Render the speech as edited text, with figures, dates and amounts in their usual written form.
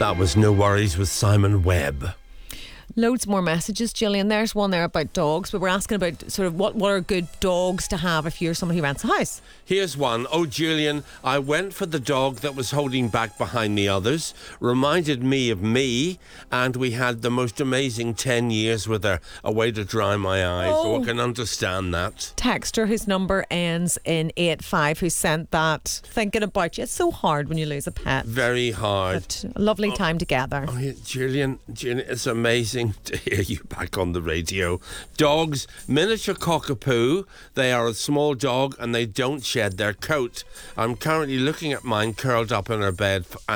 That was No Worries with Simon Webb. Loads more messages, Gillian. There's one there about dogs, but we're asking about sort of what are good dogs to have if you're someone who rents a house. Here's one. Oh, Julian, I went for the dog that was holding back behind the others. Reminded me of me, and we had the most amazing 10 years with her. A way to dry my eyes. Oh, I can understand that. Texter whose number ends in 85 who sent that, thinking about you. It's so hard when you lose a pet. Very hard. But a lovely time together. Oh, yeah, Julian, it's amazing to hear you back on the radio. Dogs, miniature cockapoo. They are a small dog and they don't shed their coat. I'm currently looking at mine curled up in her bed